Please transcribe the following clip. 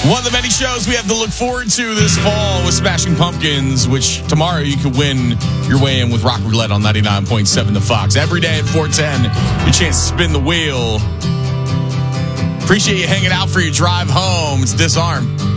One of the many shows we have to look forward to this fall with Smashing Pumpkins, which tomorrow you can win your way in with Rock Roulette on 99.7 The Fox. Every day at 4:10, your chance to spin the wheel. Appreciate you hanging out for your drive home. It's Disarm.